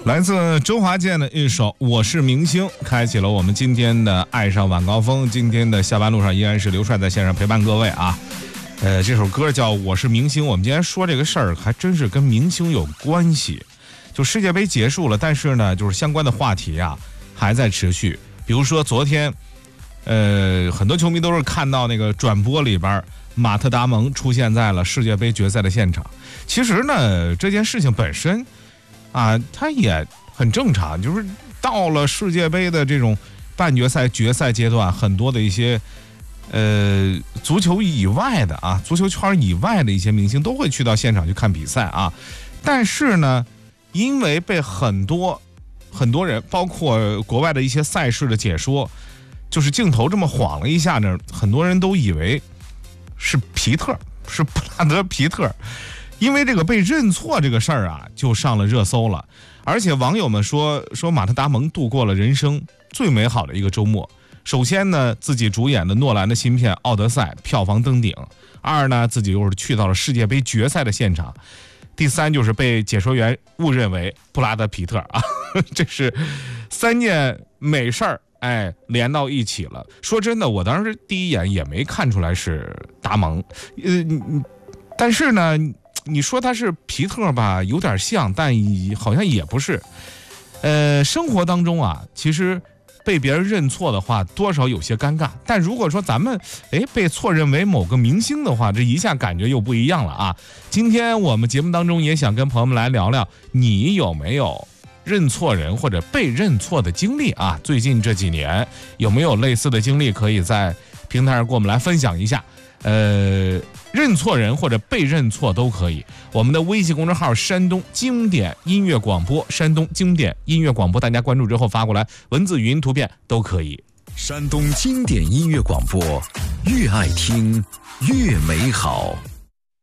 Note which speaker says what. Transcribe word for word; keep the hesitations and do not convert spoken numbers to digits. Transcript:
Speaker 1: 来自周华健的一首《我是明星》，开启了我们今天的爱上晚高峰。今天的下班路上依然是刘帅在线上陪伴各位啊。呃，这首歌叫《我是明星》。我们今天说这个事儿还真是跟明星有关系。就世界杯结束了，但是呢，就是相关的话题啊还在持续。比如说昨天，呃，很多球迷都是看到那个转播里边，马特达蒙出现在了世界杯决赛的现场。其实呢，这件事情本身啊，它也很正常，就是到了世界杯的这种半决赛、决赛阶段，很多的一些呃足球以外的啊，足球圈以外的一些明星都会去到现场去看比赛啊。但是呢，因为被很多很多人，包括国外的一些赛事的解说，就是镜头这么晃了一下呢，很多人都以为是皮特，是布拉德皮特。因为这个被认错这个事儿啊，就上了热搜了。而且网友们说说马特达蒙度过了人生最美好的一个周末。首先呢，自己主演的诺兰的新片《奥德赛》票房登顶；二呢，自己又是去到了世界杯决赛的现场；第三就是被解说员误认为布拉德皮特啊，这是三件美事儿，哎，连到一起了。说真的，我当时第一眼也没看出来是达蒙，呃，但是呢。你说他是皮特吧，有点像，但好像也不是。呃，生活当中啊，其实被别人认错的话，多少有些尴尬。但如果说咱们哎被错认为某个明星的话，这一下感觉又不一样了啊。今天我们节目当中也想跟朋友们来聊聊，你有没有认错人或者被认错的经历啊？最近这几年有没有类似的经历，可以在平台上跟我们来分享一下。呃，认错人或者被认错都可以。我们的微信公众号山东经典音乐广播，山东经典音乐广播，大家关注之后发过来，文字、语音、图片都可以。
Speaker 2: 山东经典音乐广播，越爱听越美好。